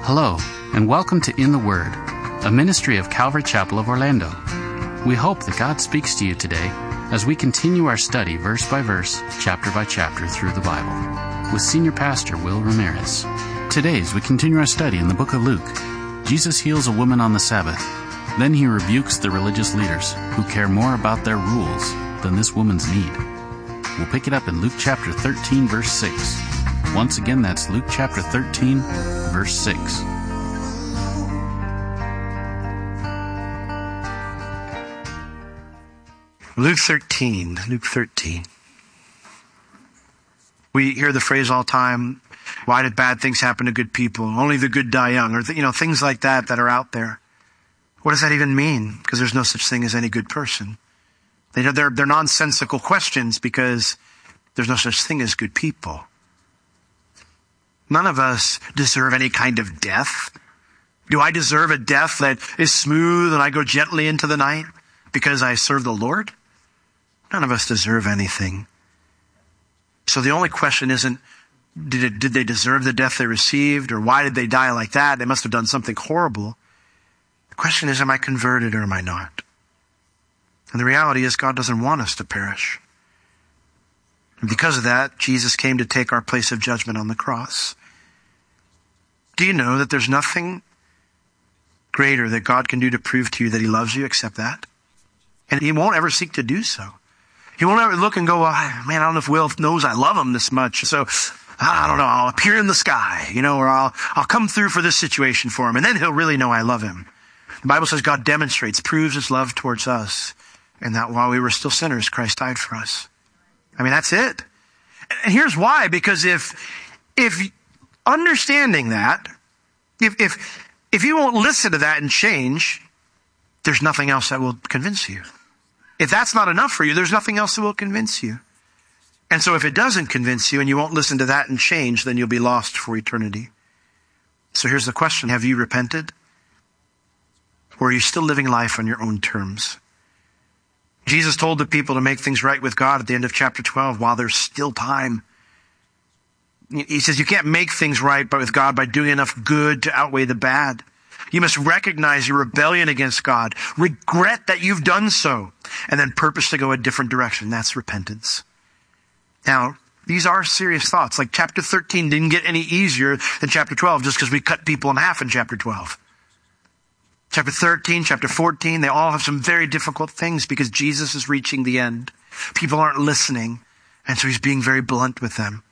Hello, and welcome to In the Word, a ministry of Calvary Chapel of Orlando. We hope that God speaks to you today as we continue our study verse by verse, chapter by chapter through the Bible, with Senior Pastor Will Ramirez. Today, as we continue our study in the book of Luke, Jesus heals a woman on the Sabbath. Then he rebukes the religious leaders who care more about their rules than this woman's need. We'll pick it up in Luke chapter 13, verse 6. Once again, that's Luke chapter 13, verse 6. Luke 13. We hear the phrase all the time, why did bad things happen to good people? Only the good die young, or things like that are out there. What does that even mean? Because there's no such thing as any good person. They're nonsensical questions because there's no such thing as good people. None of us deserve any kind of death. Do I deserve a death that is smooth and I go gently into the night because I serve the Lord? None of us deserve anything. So the only question isn't, did they deserve the death they received, or why did they die like that? They must have done something horrible. The question is, am I converted or am I not? And the reality is, God doesn't want us to perish. And because of that, Jesus came to take our place of judgment on the cross. Do you know that there's nothing greater that God can do to prove to you that he loves you except that? And he won't ever seek to do so. He won't ever look and go, well, man, I don't know if Will knows I love him this much, so I don't know, I'll appear in the sky, or I'll come through for this situation for him, and then he'll really know I love him. The Bible says God demonstrates, proves his love towards us, and that while we were still sinners, Christ died for us. I mean, that's it. And here's why, because if understanding that, if you won't listen to that and change, there's nothing else that will convince you. If that's not enough for you, there's nothing else that will convince you. And so if it doesn't convince you and you won't listen to that and change, then you'll be lost for eternity. So here's the question. Have you repented? Or are you still living life on your own terms? Jesus told the people to make things right with God at the end of chapter 12 while there's still time. He says you can't make things right with God by doing enough good to outweigh the bad. You must recognize your rebellion against God, regret that you've done so, and then purpose to go a different direction. That's repentance. Now, these are serious thoughts. Like chapter 13 didn't get any easier than chapter 12 just because we cut people in half in chapter 12. Chapter 13, chapter 14, they all have some very difficult things because Jesus is reaching the end. People aren't listening, and so he's being very blunt with them.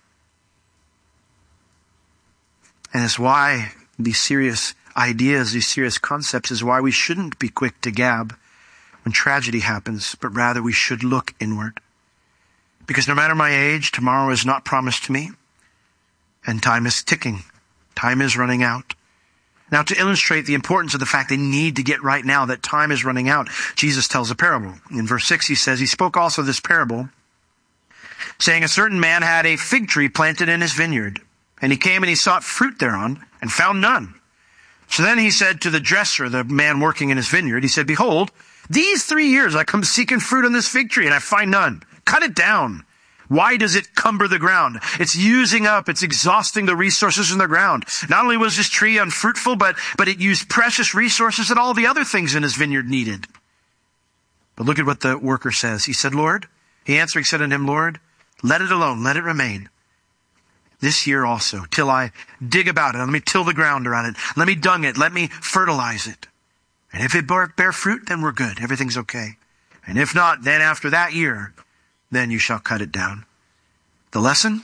And it's why these serious ideas, these serious concepts, is why we shouldn't be quick to gab when tragedy happens, but rather we should look inward. Because no matter my age, tomorrow is not promised to me, and time is ticking. Time is running out. Now, to illustrate the importance of the fact they need to get right now, that time is running out, Jesus tells a parable. In verse 6, he says, he spoke also this parable, saying, a certain man had a fig tree planted in his vineyard, and he came and he sought fruit thereon, and found none. So then he said to the dresser, the man working in his vineyard, he said, behold, these 3 years I come seeking fruit on this fig tree, and I find none. Cut it down. Why does it cumber the ground? It's using up, it's exhausting the resources in the ground. Not only was this tree unfruitful, but it used precious resources that all the other things in his vineyard needed. But look at what the worker says. He said, Lord, he answering said unto him, Lord, let it alone, let it remain. This year also, till I dig about it, let me till the ground around it, let me dung it, let me fertilize it. And if it bear fruit, then we're good, everything's okay. And if not, then after that year, then you shall cut it down. The lesson?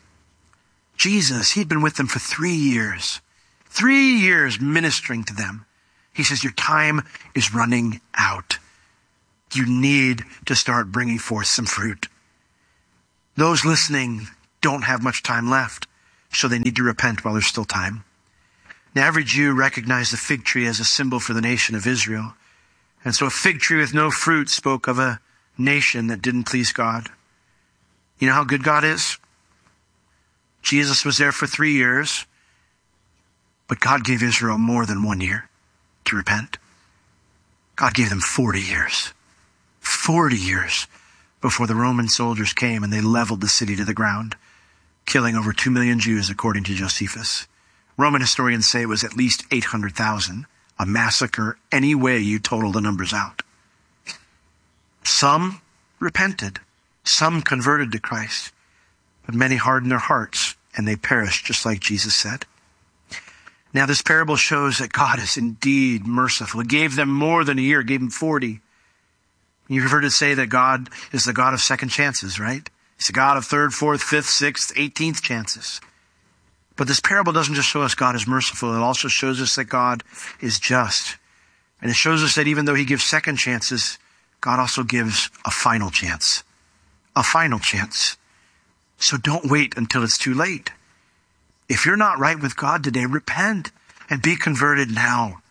Jesus, he'd been with them for 3 years. 3 years ministering to them. He says, your time is running out. You need to start bringing forth some fruit. Those listening don't have much time left, so they need to repent while there's still time. Now, every Jew recognized the fig tree as a symbol for the nation of Israel. And so a fig tree with no fruit spoke of a nation that didn't please God. You know how good God is? Jesus was there for 3 years, but God gave Israel more than 1 year to repent. God gave them 40 years. 40 years before the Roman soldiers came and they leveled the city to the ground, killing over 2 million Jews according to Josephus. Roman historians say it was at least 800,000, a massacre any way you total the numbers out. Some repented, some converted to Christ, but many hardened their hearts and they perished, just like Jesus said. Now this parable shows that God is indeed merciful. He gave them more than a year, gave them 40. You've heard it say that God is the God of second chances, right? He's the God of third, fourth, fifth, sixth, 18th chances. But this parable doesn't just show us God is merciful. It also shows us that God is just. And it shows us that even though he gives second chances, God also gives a final chance. A final chance. So don't wait until it's too late. If you're not right with God today, repent and be converted now.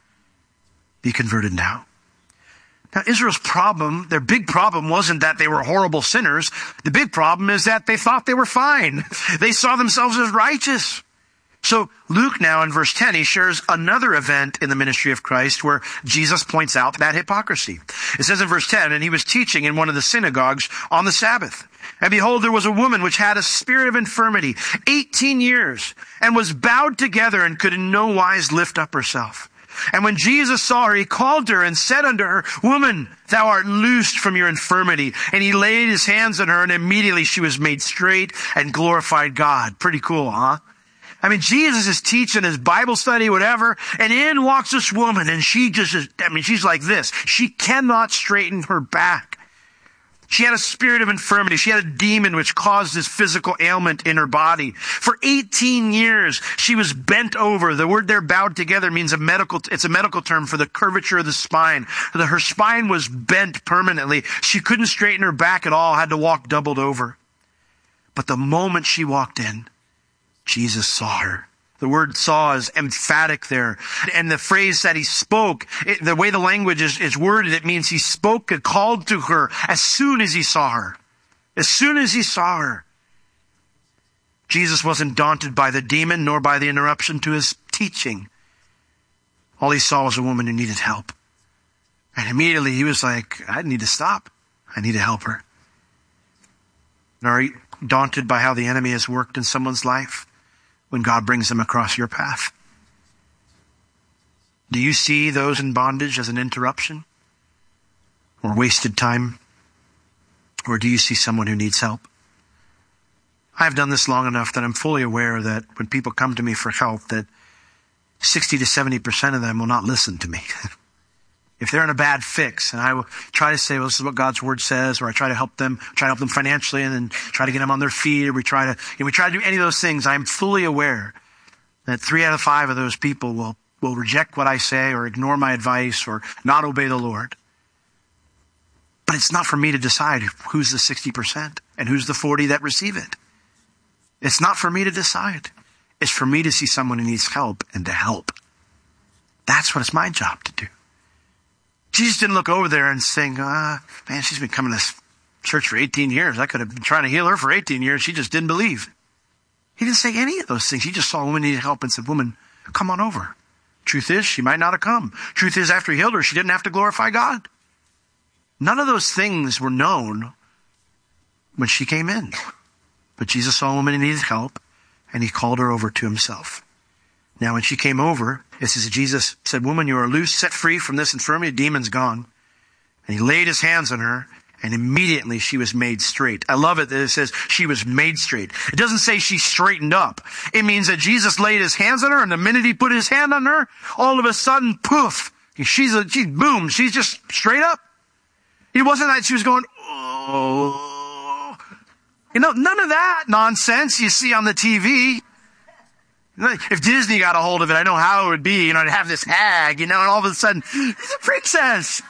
Be converted now. Now, Israel's problem, their big problem wasn't that they were horrible sinners. The big problem is that they thought they were fine. They saw themselves as righteous. So Luke now in verse 10, he shares another event in the ministry of Christ where Jesus points out that hypocrisy. It says in verse 10, and he was teaching in one of the synagogues on the Sabbath. And behold, there was a woman which had a spirit of infirmity, 18 years, and was bowed together and could in no wise lift up herself. And when Jesus saw her, he called her and said unto her, Woman, thou art loosed from your infirmity. And he laid his hands on her, and immediately she was made straight and glorified God. Pretty cool, huh? I mean, Jesus is teaching his Bible study, whatever, and in walks this woman, and she just is, she's like this. She cannot straighten her back. She had a spirit of infirmity. She had a demon which caused this physical ailment in her body. For 18 years, she was bent over. The word there, bowed together, means it's a medical term for the curvature of the spine. Her spine was bent permanently. She couldn't straighten her back at all, had to walk doubled over. But the moment she walked in, Jesus saw her. The word saw is emphatic there. And the phrase that he spoke, the way the language is worded, it means he spoke and called to her as soon as he saw her. As soon as he saw her. Jesus wasn't daunted by the demon nor by the interruption to his teaching. All he saw was a woman who needed help. And immediately he was like, I need to stop. I need to help her. Are you daunted by how the enemy has worked in someone's life when God brings them across your path? Do you see those in bondage as an interruption or wasted time? Or do you see someone who needs help? I've done this long enough that I'm fully aware that when people come to me for help, that 60 to 70% of them will not listen to me. If they're in a bad fix, and I will try to say, well, this is what God's word says, or I try to help them financially, and then try to get them on their feet, or we try to do any of those things, I am fully aware that 3 out of 5 of those people will reject what I say, or ignore my advice, or not obey the Lord. But it's not for me to decide who's the 60% and who's the 40 that receive it. It's not for me to decide. It's for me to see someone who needs help and to help. That's what it's my job to do. Jesus didn't look over there and saying, man, she's been coming to this church for 18 years. I could have been trying to heal her for 18 years. She just didn't believe. He didn't say any of those things. He just saw a woman needed help and said, woman, come on over. Truth is, she might not have come. Truth is, after he healed her, she didn't have to glorify God. None of those things were known when she came in. But Jesus saw a woman who needed help, and he called her over to himself. Now, when she came over, it says Jesus said, Woman, you are loose, set free from this infirmity. The demon's gone. And he laid his hands on her, and immediately she was made straight. I love it that it says she was made straight. It doesn't say she straightened up. It means that Jesus laid his hands on her, and the minute he put his hand on her, all of a sudden, poof, she's boom, she's just straight up. It wasn't that she was going, oh. None of that nonsense you see on the TV. If Disney got a hold of it, I know how it would be, to have this hag, and all of a sudden, it's a princess.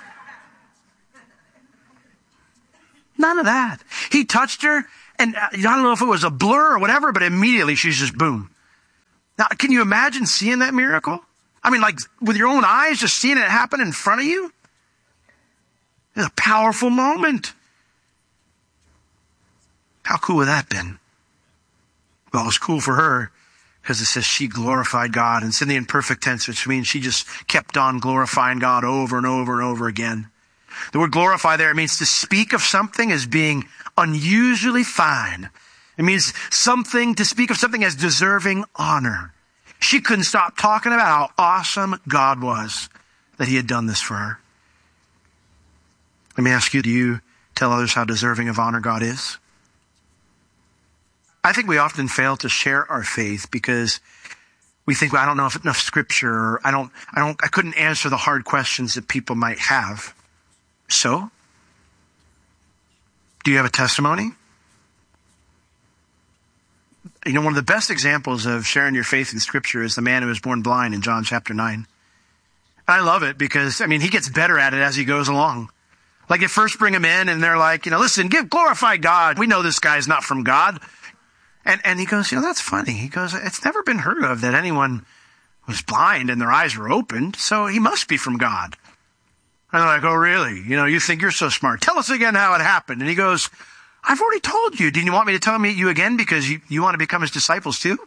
None of that. He touched her, and I don't know if it was a blur or whatever, but immediately she's just boom. Now, can you imagine seeing that miracle? I mean, like with your own eyes, just seeing it happen in front of you? It's a powerful moment. How cool would that have been? Well, it was cool for her, because it says she glorified God. And it's in the imperfect tense, which means she just kept on glorifying God over and over and over again. The word glorify there, it means to speak of something as being unusually fine. It means to speak of something as deserving honor. She couldn't stop talking about how awesome God was that he had done this for her. Let me ask you, do you tell others how deserving of honor God is? I think we often fail to share our faith because we think, well, I don't know enough scripture, or I couldn't answer the hard questions that people might have. So, do you have a testimony? You know, one of the best examples of sharing your faith in scripture is the man who was born blind in John chapter 9. I love it because, he gets better at it as he goes along. Like, they first bring him in and they're like, listen, glorify God. We know this guy's not from God. And he goes, that's funny. He goes, it's never been heard of that anyone was blind and their eyes were opened, so he must be from God. And they're like, oh, really? You think you're so smart. Tell us again how it happened. And he goes, I've already told you. Do you want me to tell you again because you want to become his disciples too?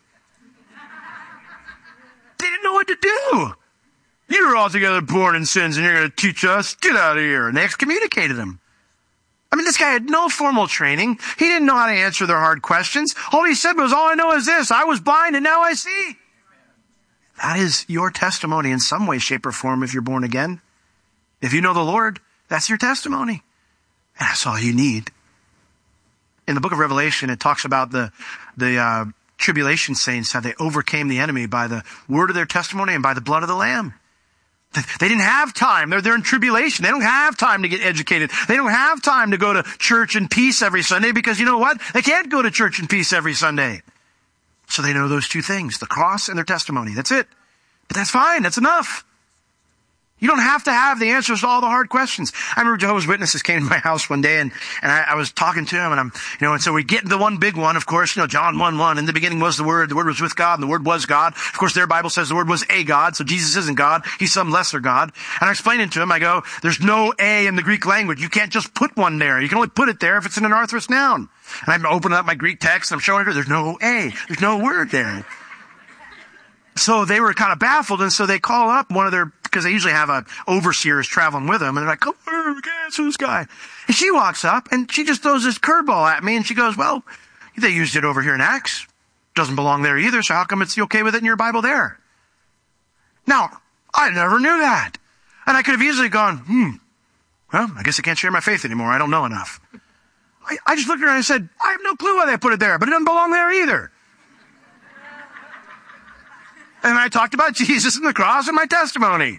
They didn't know what to do. You were altogether born in sins and you're going to teach us? Get out of here. And they excommunicated him. This guy had no formal training. He didn't know how to answer their hard questions. All he said was, all I know is this: I was blind and now I see. That is your testimony in some way, shape, or form if you're born again. If you know the Lord, that's your testimony. And that's all you need. In the book of Revelation, it talks about the tribulation saints, how they overcame the enemy by the word of their testimony and by the blood of the Lamb. They didn't have time. They're in tribulation. They don't have time to get educated. They don't have time to go to church in peace every Sunday because you know what? They can't go to church in peace every Sunday. So they know those two things, the cross and their testimony. That's it. But that's fine. That's enough. You don't have to have the answers to all the hard questions. I remember Jehovah's Witnesses came to my house one day and I was talking to them and so we get the one big one, of course, John 1:1. In the beginning was the Word was with God, and the Word was God. Of course, their Bible says the Word was a God, so Jesus isn't God. He's some lesser God. And I explained it to him. I go, there's no A in the Greek language. You can't just put one there. You can only put it there if it's in an arthrous noun. And I'm opening up my Greek text and I'm showing her there's no A. There's no word there. So they were kind of baffled, and so they call up one of their, because they usually have a overseers traveling with them, and they're like, come on, we can't answer this guy. And she walks up, and she just throws this curveball at me, and she goes, well, they used it over here in Acts. Doesn't belong there either, so how come it's okay with it in your Bible there? Now, I never knew that. And I could have easily gone, well, I guess I can't share my faith anymore. I don't know enough. I just looked at her and I said, I have no clue why they put it there, but it doesn't belong there either. And I talked about Jesus and the cross and my testimony.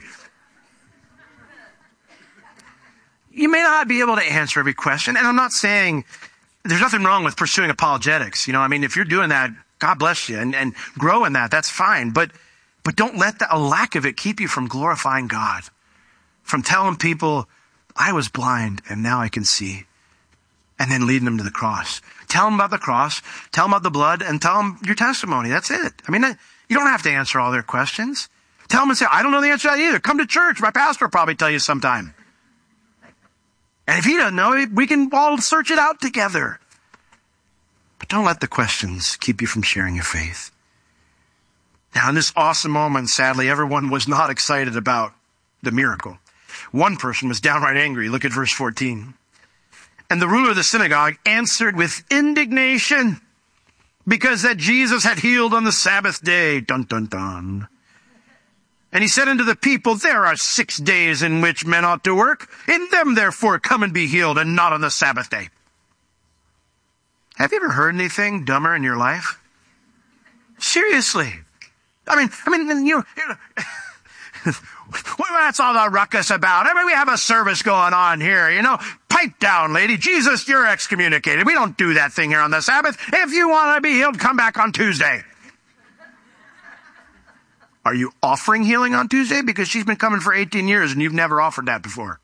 You may not be able to answer every question. And I'm not saying there's nothing wrong with pursuing apologetics. If you're doing that, God bless you and grow in that. That's fine. But don't let a lack of it keep you from glorifying God. From telling people, I was blind and now I can see. And then leading them to the cross. Tell them about the cross. Tell them about the blood and tell them your testimony. That's it. You don't have to answer all their questions. Tell them and say, I don't know the answer to that either. Come to church. My pastor will probably tell you sometime. And if he doesn't know, we can all search it out together. But don't let the questions keep you from sharing your faith. Now, in this awesome moment, sadly, everyone was not excited about the miracle. One person was downright angry. Look at verse 14. And the ruler of the synagogue answered with indignation, because that Jesus had healed on the Sabbath day. Dun, dun, dun. And he said unto the people, there are 6 days in which men ought to work. In them, therefore, come and be healed, and not on the Sabbath day. Have you ever heard anything dumber in your life? Seriously. What's all the ruckus about? We have a service going on here, Pipe down, lady. Jesus, you're excommunicated. We don't do that thing here on the Sabbath. If you want to be healed, come back on Tuesday. Are you offering healing on Tuesday? Because she's been coming for 18 years and you've never offered that before.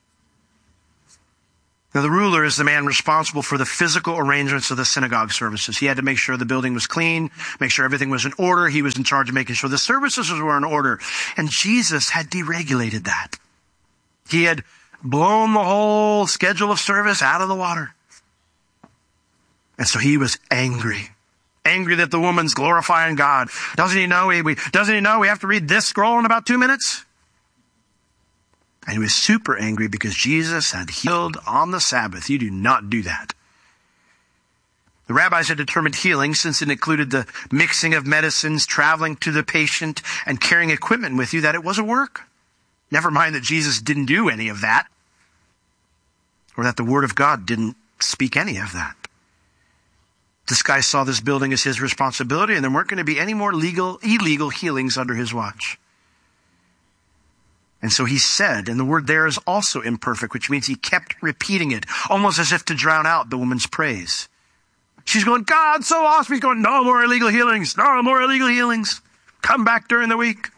Now, the ruler is the man responsible for the physical arrangements of the synagogue services. He had to make sure the building was clean, make sure everything was in order. He was in charge of making sure the services were in order. And Jesus had deregulated that. He had blown the whole schedule of service out of the water. And so he was angry. Angry that the woman's glorifying God. Doesn't he know we have to read this scroll in about 2 minutes? And he was super angry because Jesus had healed on the Sabbath. You do not do that. The rabbis had determined healing, since it included the mixing of medicines, traveling to the patient, and carrying equipment with you, that it was a work. Never mind that Jesus didn't do any of that, or that the Word of God didn't speak any of that. This guy saw this building as his responsibility, and there weren't going to be any more illegal healings under his watch. And so he said, and the word there is also imperfect, which means he kept repeating it, almost as if to drown out the woman's praise. She's going, God's so awesome. He's going, no more illegal healings. No more illegal healings. Come back during the week.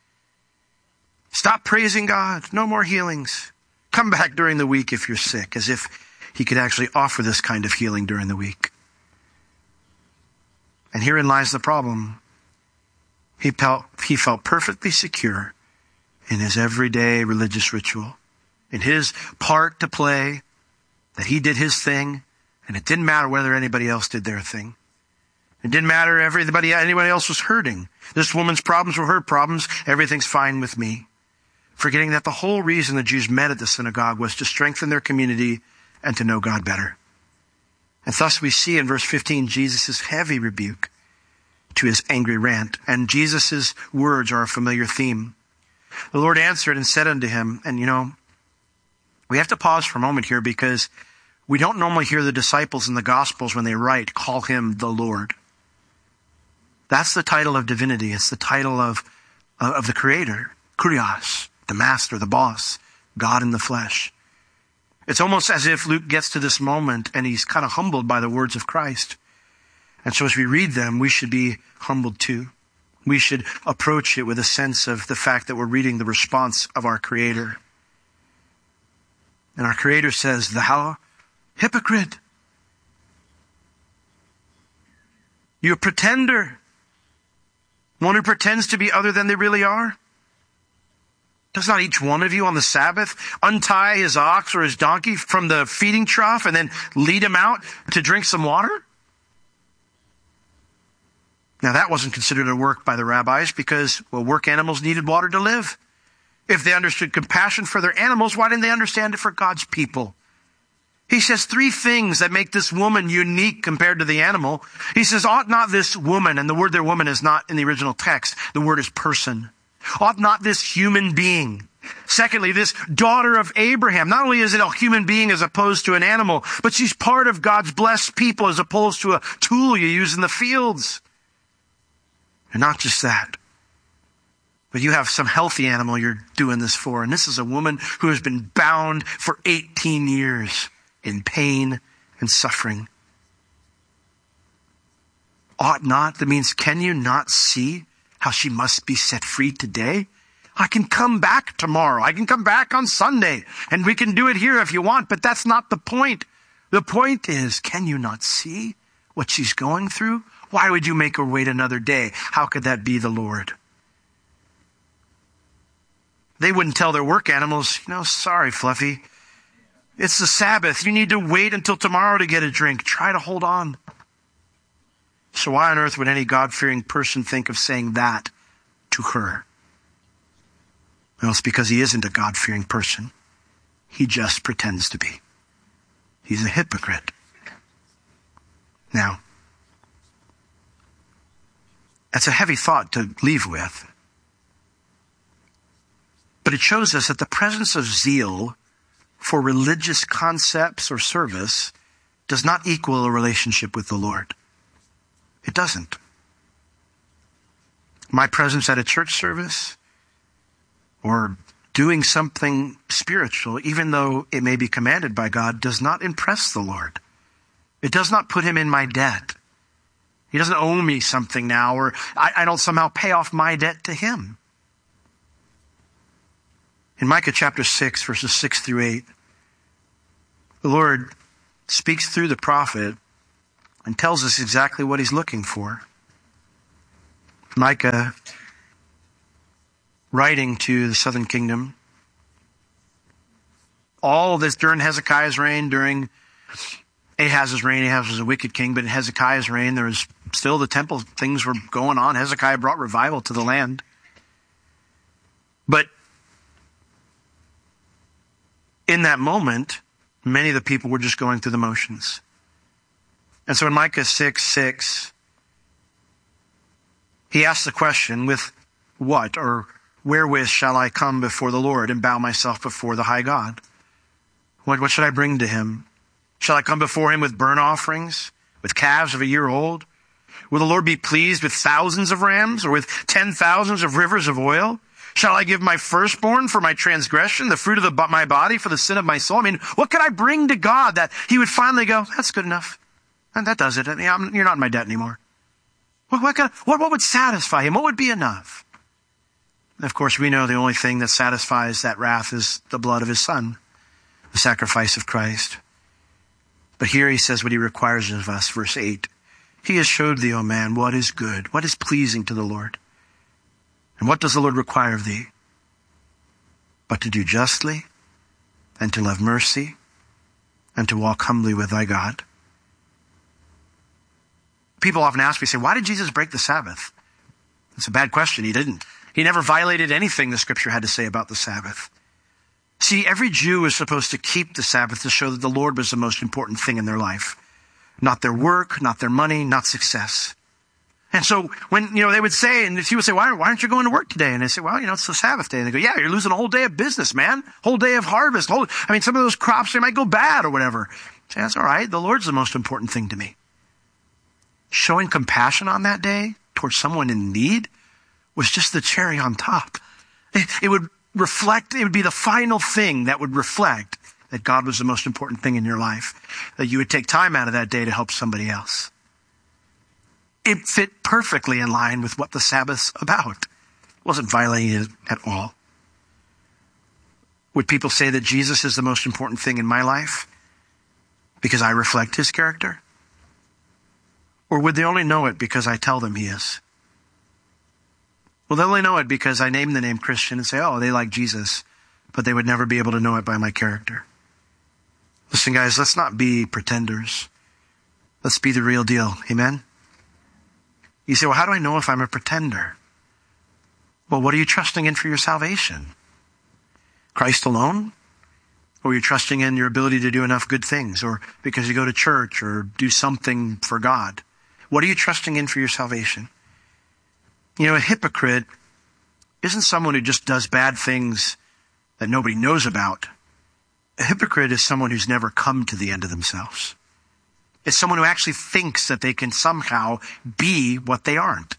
Stop praising God. No more healings. Come back during the week if you're sick, as if he could actually offer this kind of healing during the week. And herein lies the problem. He felt perfectly secure in his everyday religious ritual, in his part to play, that he did his thing, and it didn't matter whether anybody else did their thing. It didn't matter if anybody else was hurting. This woman's problems were her problems. Everything's fine with me. Forgetting that the whole reason the Jews met at the synagogue was to strengthen their community and to know God better. And thus we see in verse 15 Jesus' heavy rebuke to his angry rant. And Jesus' words are a familiar theme. The Lord answered and said unto him, and we have to pause for a moment here, because we don't normally hear the disciples in the Gospels when they write, call him the Lord. That's the title of divinity. It's the title of the Creator, Kurios, the Master, the Boss, God in the flesh. It's almost as if Luke gets to this moment and he's kind of humbled by the words of Christ. And so as we read them, we should be humbled too. We should approach it with a sense of the fact that we're reading the response of our Creator. And our Creator says, thou hypocrite, you a pretender, one who pretends to be other than they really are. Does not each one of you on the Sabbath untie his ox or his donkey from the feeding trough and then lead him out to drink some water? Now that wasn't considered a work by the rabbis because, work animals needed water to live. If they understood compassion for their animals, why didn't they understand it for God's people? He says three things that make this woman unique compared to the animal. He says, ought not this woman, and the word there woman is not in the original text, the word is person. Ought not this human being? Secondly, this daughter of Abraham, not only is it a human being as opposed to an animal, but she's part of God's blessed people as opposed to a tool you use in the fields. And not just that, but you have some healthy animal you're doing this for. And this is a woman who has been bound for 18 years in pain and suffering. Ought not, that means, can you not see how she must be set free today? I can come back tomorrow. I can come back on Sunday, and we can do it here if you want, but that's not the point. The point is, can you not see what she's going through? Why would you make her wait another day? How could that be the Lord? They wouldn't tell their work animals, sorry, Fluffy. It's the Sabbath. You need to wait until tomorrow to get a drink. Try to hold on. So why on earth would any God-fearing person think of saying that to her? Well, it's because he isn't a God-fearing person. He just pretends to be. He's a hypocrite. Now, that's a heavy thought to leave with. But it shows us that the presence of zeal for religious concepts or service does not equal a relationship with the Lord. It doesn't. My presence at a church service or doing something spiritual, even though it may be commanded by God, does not impress the Lord. It does not put him in my debt. He doesn't owe me something now, or I don't somehow pay off my debt to him. In Micah chapter 6, verses 6 through 8, the Lord speaks through the prophet and tells us exactly what he's looking for. Micah, writing to the southern kingdom, all of this during Hezekiah's reign, during Ahaz's reign. Ahaz was a wicked king, but in Hezekiah's reign, there was still the temple. Things were going on. Hezekiah brought revival to the land. But in that moment, many of the people were just going through the motions. And so in Micah 6:6, he asks the question, with what or wherewith shall I come before the Lord and bow myself before the high God? What should I bring to him? Shall I come before him with burnt offerings, with calves of a year old? Will the Lord be pleased with thousands of rams or with 10,000s of rivers of oil? Shall I give my firstborn for my transgression, the fruit of my body for the sin of my soul? I mean, what could I bring to God that he would finally go, that's good enough. And that does it. You're not in my debt anymore. What would satisfy him? What would be enough? And of course, we know the only thing that satisfies that wrath is the blood of his son, the sacrifice of Christ. But here he says what he requires of us, verse 8. He has showed thee, O man, what is good, what is pleasing to the Lord. And what does the Lord require of thee? But to do justly, and to love mercy, and to walk humbly with thy God. People often ask me, say, why did Jesus break the Sabbath? It's a bad question. He didn't. He never violated anything the scripture had to say about the Sabbath. See, every Jew is supposed to keep the Sabbath to show that the Lord was the most important thing in their life. Not their work, not their money, not success. And so when, they would say, and if you would say, why aren't you going to work today? And they say, well, it's the Sabbath day. And they go, yeah, you're losing a whole day of business, man. Whole day of harvest. Some of those crops, they might go bad or whatever. Say, that's all right. The Lord's the most important thing to me. Showing compassion on that day towards someone in need was just the cherry on top. It would be the final thing that would reflect that God was the most important thing in your life, that you would take time out of that day to help somebody else. It fit perfectly in line with what the Sabbath's about. It wasn't violating it at all. Would people say that Jesus is the most important thing in my life because I reflect his character? Or would they only know it because I tell them he is? Well, they'll only know it because I name the name Christian and say, oh, they like Jesus, but they would never be able to know it by my character. Listen, guys, let's not be pretenders. Let's be the real deal. Amen? You say, well, how do I know if I'm a pretender? Well, what are you trusting in for your salvation? Christ alone? Or are you trusting in your ability to do enough good things? Or because you go to church or do something for God? What are you trusting in for your salvation? A hypocrite isn't someone who just does bad things that nobody knows about. A hypocrite is someone who's never come to the end of themselves. It's someone who actually thinks that they can somehow be what they aren't.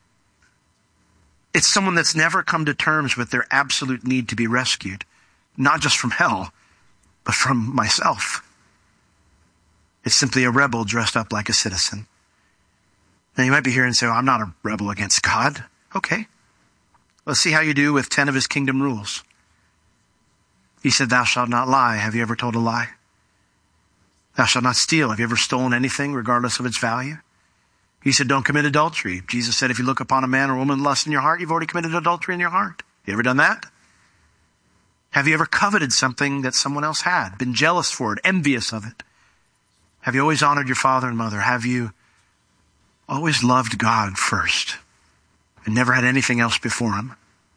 It's someone that's never come to terms with their absolute need to be rescued, not just from hell, but from myself. It's simply a rebel dressed up like a citizen. Now you might be here and say, I'm not a rebel against God. Okay. Let's see how you do with 10 of his kingdom rules. He said, thou shalt not lie. Have you ever told a lie? Thou shalt not steal. Have you ever stolen anything regardless of its value? He said, don't commit adultery. Jesus said, if you look upon a man or woman lust in your heart, you've already committed adultery in your heart. You ever done that? Have you ever coveted something that someone else had? Been jealous for it, envious of it? Have you always honored your father and mother? Have you always loved God first and never had anything else before him?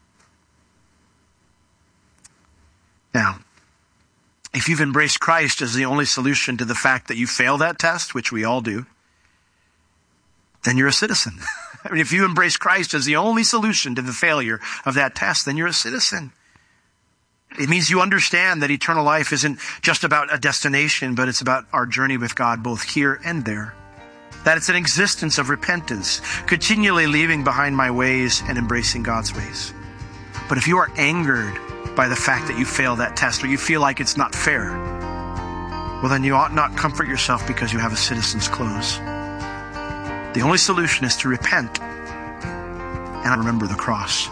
Now, if you've embraced Christ as the only solution to the fact that you fail that test, which we all do, then you're a citizen. If you embrace Christ as the only solution to the failure of that test, then you're a citizen. It means you understand that eternal life isn't just about a destination, but it's about our journey with God both here and there. That it's an existence of repentance, continually leaving behind my ways and embracing God's ways. But if you are angered by the fact that you failed that test, or you feel like it's not fair, well, then you ought not comfort yourself because you have a citizen's clothes. The only solution is to repent and remember the cross.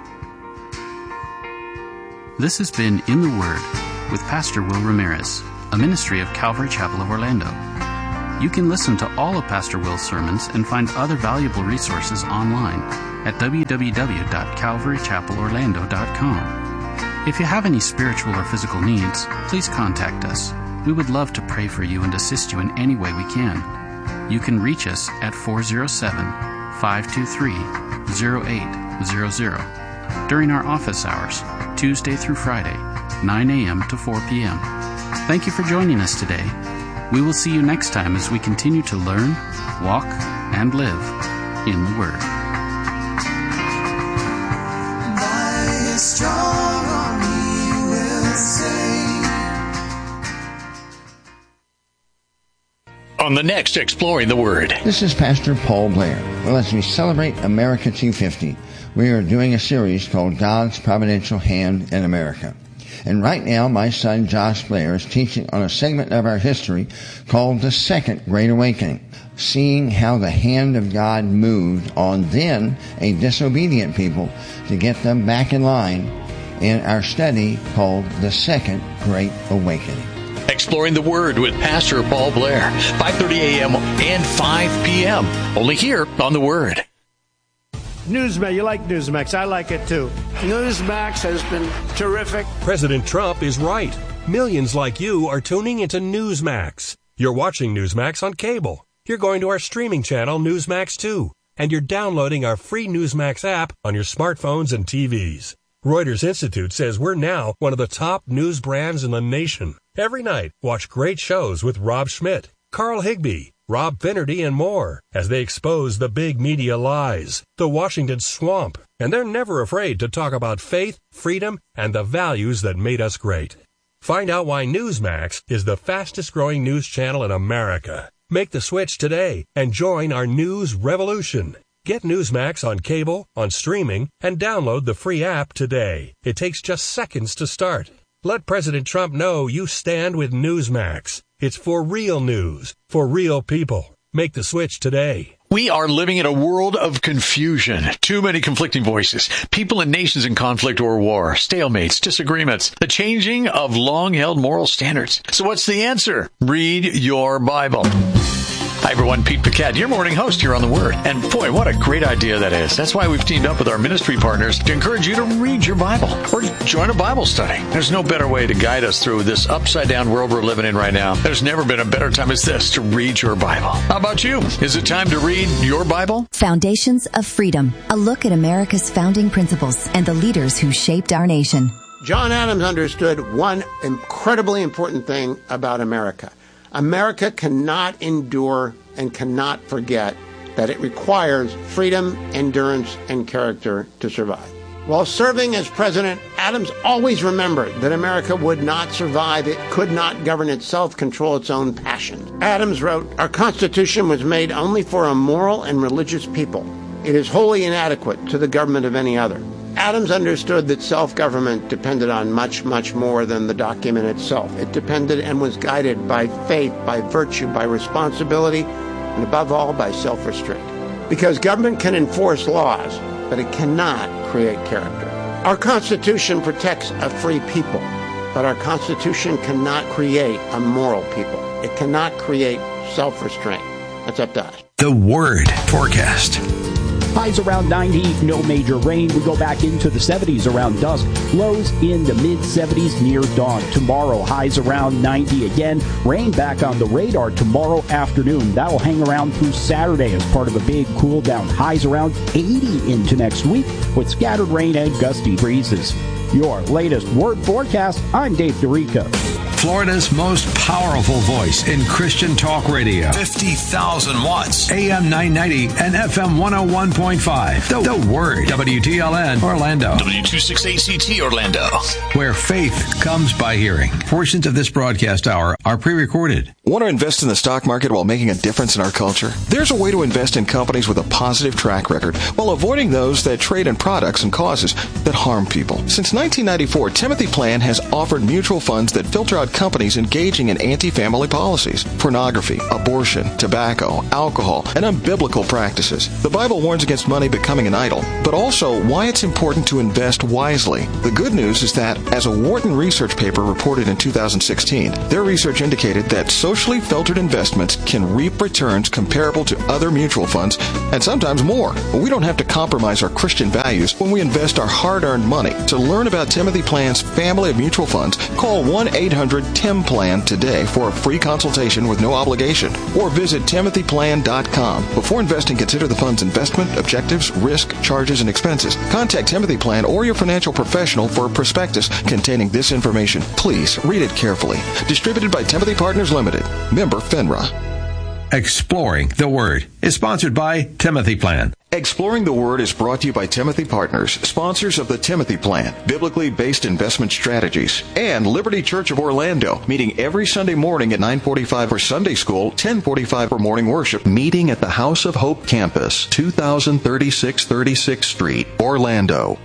This has been In the Word with Pastor Will Ramirez, a ministry of Calvary Chapel of Orlando. You can listen to all of Pastor Will's sermons and find other valuable resources online at www.calvarychapelorlando.com. If you have any spiritual or physical needs, please contact us. We would love to pray for you and assist you in any way we can. You can reach us at 407-523-0800 during our office hours, Tuesday through Friday, 9 a.m. to 4 p.m. Thank you for joining us today. We will see you next time as we continue to learn, walk, and live in the Word. By His strong arm He will save. On the next Exploring the Word. This is Pastor Paul Blair. Well, as we celebrate America 250, we are doing a series called God's Providential Hand in America. And right now, my son Josh Blair is teaching on a segment of our history called the Second Great Awakening, seeing how the hand of God moved on then a disobedient people to get them back in line in our study called the Second Great Awakening. Exploring the Word with Pastor Paul Blair, 5:30 a.m. and 5 p.m. Only here on the Word. Newsmax, you like Newsmax. I like it too. Newsmax has been terrific. President Trump is right. Millions like you are tuning into Newsmax. You're watching Newsmax on cable. You're going to our streaming channel, Newsmax 2. And you're downloading our free Newsmax app on your smartphones and TVs. Reuters Institute says we're now one of the top news brands in the nation. Every night, watch great shows with Rob Schmidt, Carl Higbie, Rob Finnerty, and more as they expose the big media lies, the Washington swamp, and they're never afraid to talk about faith, freedom, and the values that made us great. Find out why Newsmax is the fastest growing news channel in America. Make the switch today and join our news revolution. Get Newsmax on cable, on streaming, and download the free app today. It takes just seconds to start. Let President Trump know you stand with Newsmax. It's for real news, for real people. Make the switch today. We are living in a world of confusion. Too many conflicting voices. People and nations in conflict or war. Stalemates, disagreements. The changing of long-held moral standards. So what's the answer? Read your Bible. Hi everyone, Pete Paquette, your morning host here on The Word. And boy, what a great idea that is. That's why we've teamed up with our ministry partners to encourage you to read your Bible or join a Bible study. There's no better way to guide us through this upside-down world we're living in right now. There's never been a better time as this to read your Bible. How about you? Is it time to read your Bible? Foundations of Freedom, a look at America's founding principles and the leaders who shaped our nation. John Adams understood one incredibly important thing about America. America cannot endure and cannot forget that it requires freedom, endurance, and character to survive. While serving as president, Adams always remembered that America would not survive. It could not govern itself, control its own passions. Adams wrote, "Our Constitution was made only for a moral and religious people. It is wholly inadequate to the government of any other." Adams understood that self-government depended on much, much more than the document itself. It depended and was guided by faith, by virtue, by responsibility, and above all, by self-restraint. Because government can enforce laws, but it cannot create character. Our Constitution protects a free people, but our Constitution cannot create a moral people. It cannot create self-restraint. That's up to us. The Word Forecast. Highs around 90, no major rain. We go back into the 70s around dusk. Lows in the mid-70s near dawn. Tomorrow, highs around 90 again. Rain back on the radar tomorrow afternoon. That will hang around through Saturday as part of a big cool down. Highs around 80 into next week with scattered rain and gusty breezes. Your latest Word Forecast, I'm Dave DeRico. Florida's most powerful voice in Christian talk radio. 50,000 watts. AM 990 and FM 101.5. The Word. WTLN Orlando. W268CT Orlando. Where faith comes by hearing. Portions of this broadcast hour are pre-recorded. Want to invest in the stock market while making a difference in our culture? There's a way to invest in companies with a positive track record while avoiding those that trade in products and causes that harm people. Since 1994, Timothy Plan has offered mutual funds that filter out companies engaging in anti-family policies, pornography, abortion, tobacco, alcohol, and unbiblical practices. The Bible warns against money becoming an idol, but also why it's important to invest wisely. The good news is that, as a Wharton research paper reported in 2016, their research indicated that socially filtered investments can reap returns comparable to other mutual funds, and sometimes more. We don't have to compromise our Christian values when we invest our hard-earned money. To learn about Timothy Plan's family of mutual funds, call 1-800 1-800-TIM-PLAN today for a free consultation with no obligation, or visit timothyplan.com. Before investing, consider the fund's investment, objectives, risk, charges, and expenses. Contact Timothy Plan or your financial professional for a prospectus containing this information. Please read it carefully. Distributed by Timothy Partners Limited. Member FINRA. Exploring the Word is sponsored by Timothy Plan. Exploring the Word is brought to you by Timothy Partners, sponsors of the Timothy Plan, biblically based investment strategies, and Liberty Church of Orlando, meeting every Sunday morning at 9:45 for Sunday School, 10:45 for morning worship, meeting at the House of Hope campus, 2036 36th Street, Orlando.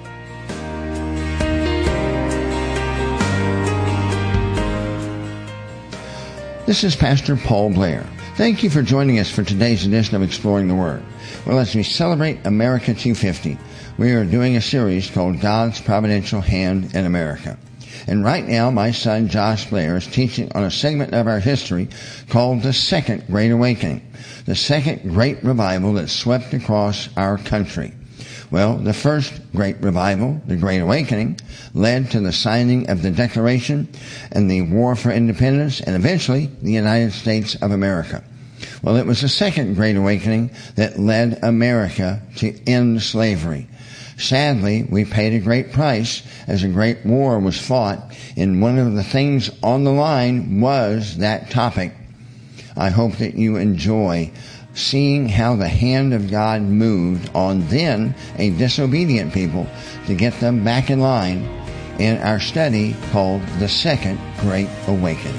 This is Pastor Paul Blair. Thank you for joining us for today's edition of Exploring the Word. Well, as we celebrate America 250, we are doing a series called God's Providential Hand in America. And right now, my son Josh Blair is teaching on a segment of our history called the Second Great Awakening, the second great revival that swept across our country. Well, the first great revival, the Great Awakening, led to the signing of the Declaration and the War for Independence and eventually the United States of America. Well, it was the second Great Awakening that led America to end slavery. Sadly, we paid a great price as a great war was fought, and one of the things on the line was that topic. I hope that you enjoy seeing how the hand of God moved on then a disobedient people to get them back in line in our study called The Second Great Awakening.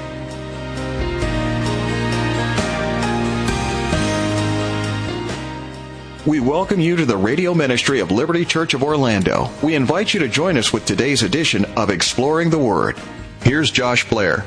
We welcome you to the radio ministry of Liberty Church of Orlando. We invite you to join us with today's edition of Exploring the Word. Here's Josh Blair.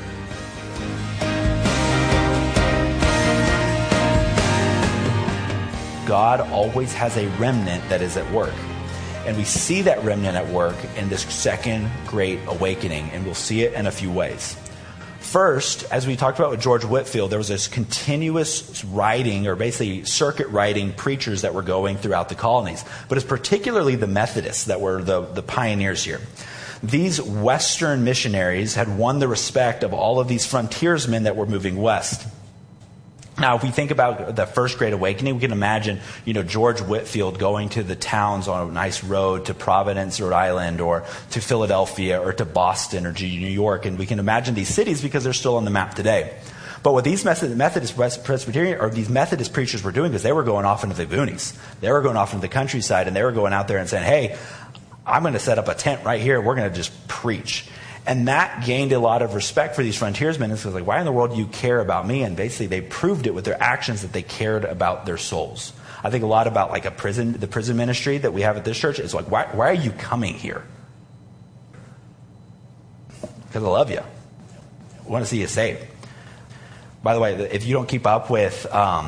God always has a remnant that is at work. And we see that remnant at work in this second great awakening, and we'll see it in a few ways. First, as we talked about with George Whitefield, there was this continuous writing, or basically circuit writing preachers that were going throughout the colonies. But it's particularly the Methodists that were the pioneers here. These Western missionaries had won the respect of all of these frontiersmen that were moving west. Now, if we think about the first Great Awakening, we can imagine, George Whitefield going to the towns on a nice road to Providence, Rhode Island, or to Philadelphia, or to Boston, or to New York. And we can imagine these cities because they're still on the map today. But what these Methodist Presbyterian, or these Methodist preachers were doing is they were going off into the boonies. They were going off into the countryside, and they were going out there and saying, hey, I'm going to set up a tent right here. We're going to just preach. And that gained a lot of respect for these frontiersmen. And so it's like, why in the world do you care about me? And basically they proved it with their actions that they cared about their souls. I think a lot about like the prison ministry that we have at this church. It's like, why are you coming here? Because I love you. I want to see you saved. By the way, if you don't keep up with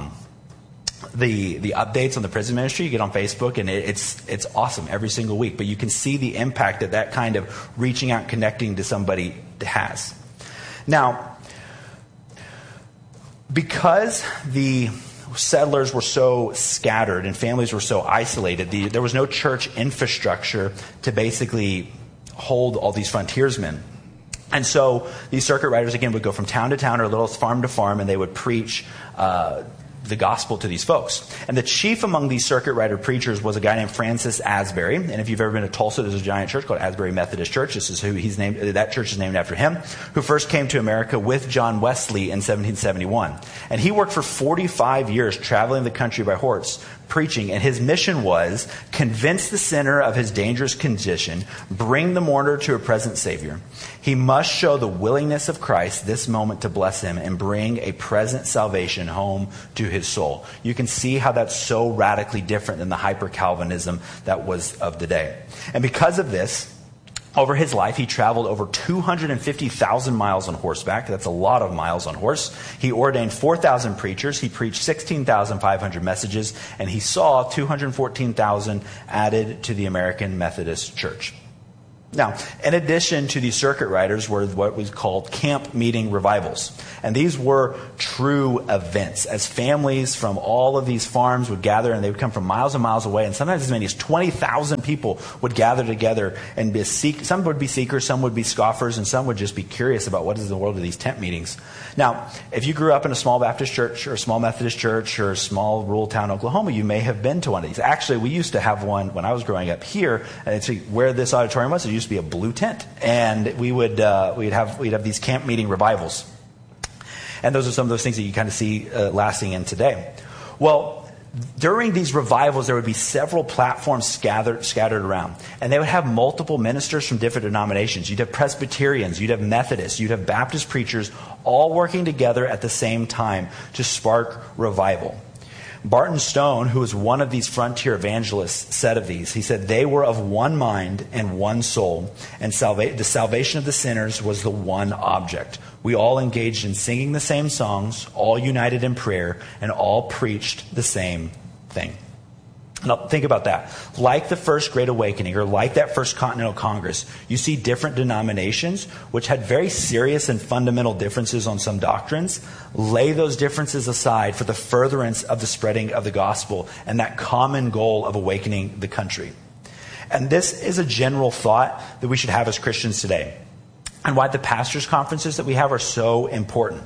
the updates on the prison ministry, you get on Facebook, and it's awesome every single week. But you can see the impact that kind of reaching out and connecting to somebody has. Now, because the settlers were so scattered and families were so isolated, there was no church infrastructure to basically hold all these frontiersmen. And so these circuit riders, again, would go from town to town or a little farm to farm, and they would preach the gospel to these folks. And the chief among these circuit rider preachers was a guy named Francis Asbury. And if you've ever been to Tulsa, there's a giant church called Asbury Methodist Church. This is who he's named. That church is named after him, who first came to America with John Wesley in 1771. And he worked for 45 years traveling the country by horse, preaching, and his mission was convince the sinner of his dangerous condition, bring the mourner to a present Savior. He must show the willingness of Christ this moment to bless him and bring a present salvation home to his soul. You can see how that's so radically different than the hyper-Calvinism that was of the day. And because of this, over his life, he traveled over 250,000 miles on horseback. That's a lot of miles on horse. He ordained 4,000 preachers. He preached 16,500 messages. And he saw 214,000 added to the American Methodist Church. Now, in addition to these circuit riders were what was called camp meeting revivals. And these were true events as families from all of these farms would gather, and they would come from miles and miles away, and sometimes as many as 20,000 people would gather together and some would be seekers, some would be scoffers, and some would just be curious about what is the world of these tent meetings. Now, if you grew up in a small Baptist church or a small Methodist church or a small rural town in Oklahoma, you may have been to one of these. Actually, we used to have one when I was growing up here, and it's where this auditorium was. It used to be a blue tent, and we'd have these camp meeting revivals. And those are some of those things that you kind of see lasting in today. Well, during these revivals, there would be several platforms scattered around. And they would have multiple ministers from different denominations. You'd have Presbyterians, you'd have Methodists, you'd have Baptist preachers, all working together at the same time to spark revival. Barton Stone, who was one of these frontier evangelists, said of these, he said, they were of one mind and one soul, and the salvation of the sinners was the one object. We all engaged in singing the same songs, all united in prayer, and all preached the same thing. Now, think about that. Like the First Great Awakening, or like that First Continental Congress, you see different denominations which had very serious and fundamental differences on some doctrines. Lay those differences aside for the furtherance of the spreading of the gospel and that common goal of awakening the country. And this is a general thought that we should have as Christians today, and why the pastors' conferences that we have are so important.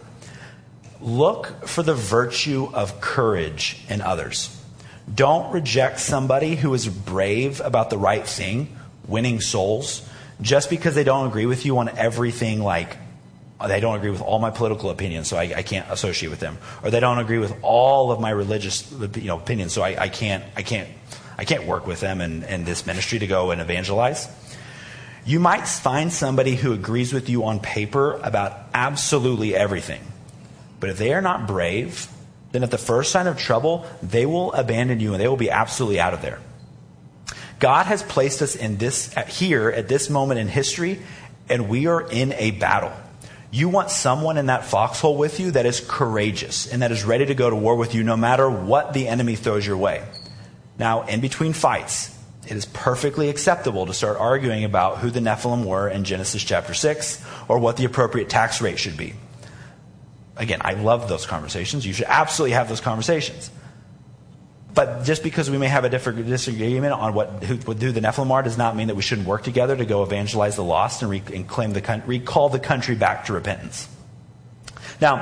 Look for the virtue of courage in others. Don't reject somebody who is brave about the right thing, winning souls, just because they don't agree with you on everything. Like, they don't agree with all my political opinions, so I can't associate with them. Or they don't agree with all of my religious opinions, so I can't work with them in this ministry to go and evangelize. You might find somebody who agrees with you on paper about absolutely everything. But if they are not brave, then at the first sign of trouble, they will abandon you and they will be absolutely out of there. God has placed us here at this moment in history, and we are in a battle. You want someone in that foxhole with you that is courageous and that is ready to go to war with you no matter what the enemy throws your way. Now, in between fights, it is perfectly acceptable to start arguing about who the Nephilim were in Genesis chapter 6 or what the appropriate tax rate should be. Again, I love those conversations. You should absolutely have those conversations. But just because we may have a different disagreement on who the Nephilim are does not mean that we shouldn't work together to go evangelize the lost and recall the country back to repentance. Now,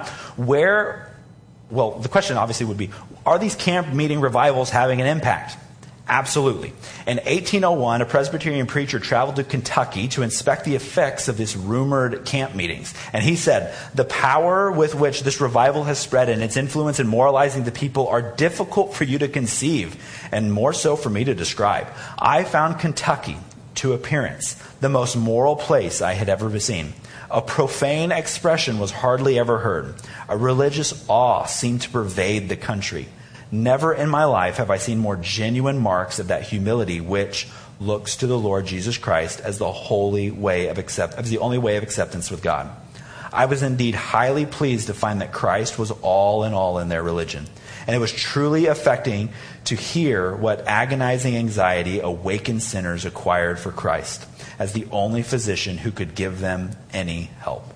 the question obviously would be, are these camp meeting revivals having an impact? Absolutely. In 1801, a Presbyterian preacher traveled to Kentucky to inspect the effects of these rumored camp meetings. And he said, the power with which this revival has spread and its influence in moralizing the people are difficult for you to conceive, and more so for me to describe. I found Kentucky, to appearance, the most moral place I had ever seen. A profane expression was hardly ever heard. A religious awe seemed to pervade the country. Never in my life have I seen more genuine marks of that humility which looks to the Lord Jesus Christ as the only way of acceptance with God. I was indeed highly pleased to find that Christ was all in their religion. And it was truly affecting to hear what agonizing anxiety awakened sinners acquired for Christ as the only physician who could give them any help.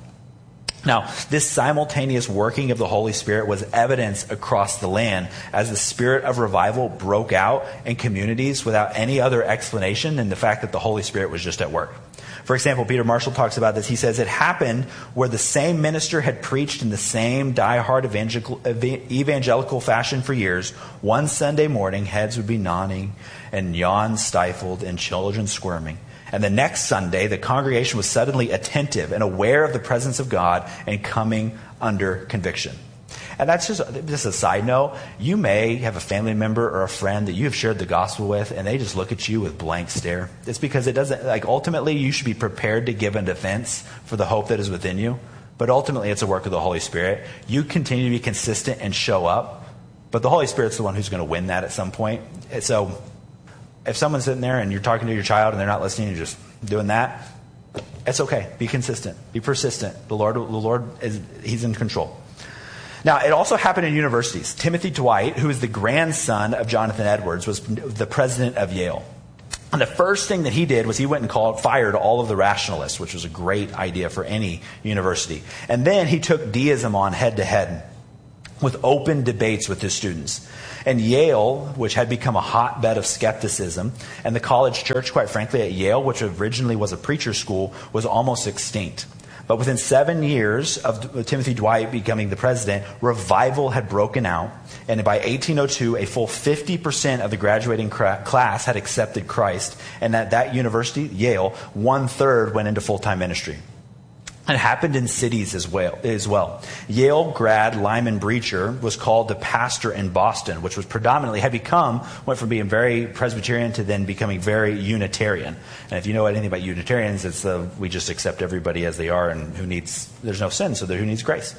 Now, this simultaneous working of the Holy Spirit was evidence across the land as the spirit of revival broke out in communities without any other explanation than the fact that the Holy Spirit was just at work. For example, Peter Marshall talks about this. He says, it happened where the same minister had preached in the same die-hard evangelical fashion for years. One Sunday morning, heads would be nodding and yawns stifled and children squirming. And the next Sunday, the congregation was suddenly attentive and aware of the presence of God and coming under conviction. And that's just a side note. You may have a family member or a friend that you have shared the gospel with, and they just look at you with blank stare. It's because it doesn't, ultimately you should be prepared to give a defense for the hope that is within you. But ultimately it's a work of the Holy Spirit. You continue to be consistent and show up, but the Holy Spirit's the one who's going to win that at some point. And so if someone's sitting there and you're talking to your child and they're not listening, you're just doing that, it's okay. Be consistent. Be persistent. The Lord He's in control. Now, it also happened in universities. Timothy Dwight, who is the grandson of Jonathan Edwards, was the president of Yale. And the first thing that he did was he went and fired all of the rationalists, which was a great idea for any university. And then he took deism on head to head with open debates with his students. And Yale, which had become a hotbed of skepticism, and the college church, quite frankly, at Yale, which originally was a preacher school, was almost extinct. But within 7 years of Timothy Dwight becoming the president, revival had broken out. And by 1802, a full 50% of the graduating class had accepted Christ. And at that university, Yale, 1/3 went into full-time ministry. It happened in cities as well. Yale grad Lyman Breacher was called the pastor in Boston, which was went from being very Presbyterian to then becoming very Unitarian. And if you know anything about Unitarians, it's we just accept everybody as they are, and there's no sin, so who needs grace?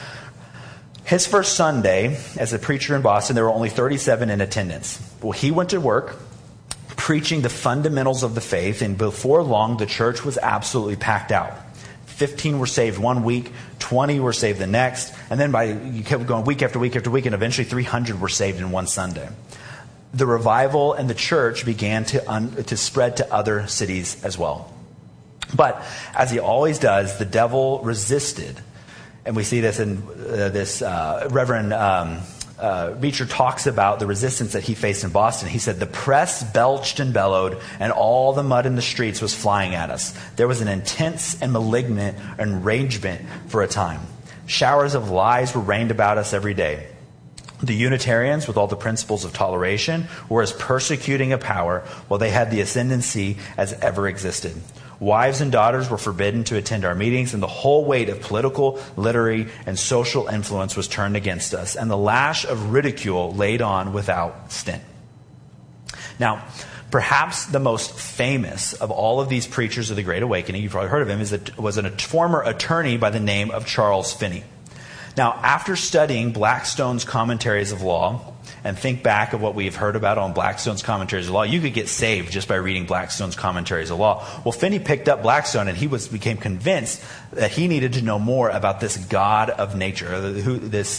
His first Sunday as a preacher in Boston, there were only 37 in attendance. Well, he went to work preaching the fundamentals of the faith, and before long, the church was absolutely packed out. 15 were saved one week, 20 were saved the next, and then you kept going week after week after week, and eventually 300 were saved in one Sunday. The revival and the church began to spread to other cities as well. But as he always does, the devil resisted. And we see this in Reverend Beecher talks about the resistance that he faced in Boston. He said, the press belched and bellowed, and all the mud in the streets was flying at us. There was an intense and malignant enragement for a time. Showers of lies were rained about us every day. The Unitarians, with all the principles of toleration, were as persecuting a power, while they had the ascendancy as ever existed. Wives and daughters were forbidden to attend our meetings, and the whole weight of political, literary, and social influence was turned against us, and the lash of ridicule laid on without stint. Now, perhaps the most famous of all of these preachers of the Great Awakening, you've probably heard of him, was a former attorney by the name of Charles Finney. Now, after studying Blackstone's commentaries of law, and think back of what we've heard about on Blackstone's commentaries of law, you could get saved just by reading Blackstone's commentaries of law. Well, Finney picked up Blackstone, and he became convinced that he needed to know more about this God of nature, who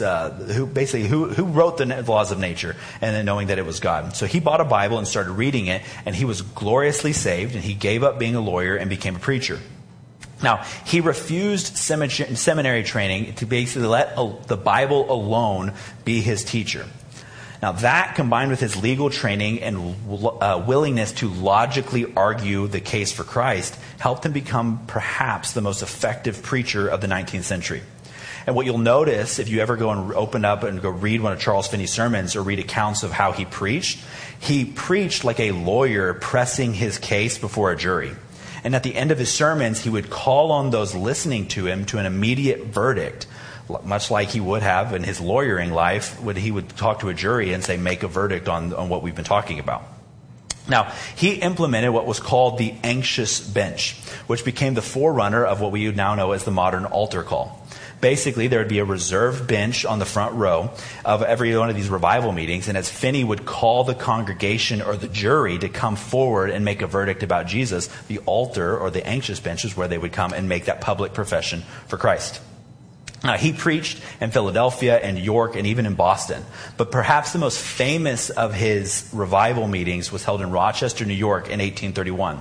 wrote the laws of nature, and then knowing that it was God. So he bought a Bible and started reading it, and he was gloriously saved, and he gave up being a lawyer and became a preacher. Now, he refused seminary training to basically let the Bible alone be his teacher. Now, that combined with his legal training and willingness to logically argue the case for Christ helped him become perhaps the most effective preacher of the 19th century. And what you'll notice if you ever go and open up and go read one of Charles Finney's sermons or read accounts of how he preached like a lawyer pressing his case before a jury. And at the end of his sermons, he would call on those listening to him to an immediate verdict, much like he would have in his lawyering life, when he would talk to a jury and say, make a verdict on what we've been talking about. Now, he implemented what was called the anxious bench, which became the forerunner of what we now know as the modern altar call. Basically, there would be a reserved bench on the front row of every one of these revival meetings, and as Finney would call the congregation or the jury to come forward and make a verdict about Jesus, the altar or the anxious bench is where they would come and make that public profession for Christ. Now, he preached in Philadelphia and York and even in Boston. But perhaps the most famous of his revival meetings was held in Rochester, New York in 1831.